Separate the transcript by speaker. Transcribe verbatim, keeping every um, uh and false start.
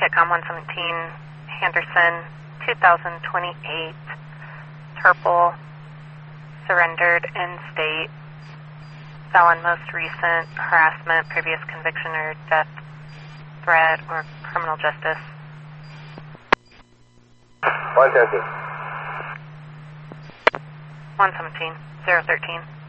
Speaker 1: Kitcom one seventeen, Henderson, two thousand twenty-eight, Turple, surrendered in state, felon most recent, harassment, previous conviction or death threat or criminal justice.
Speaker 2: one seventeen.
Speaker 1: one seventeen, zero thirteen.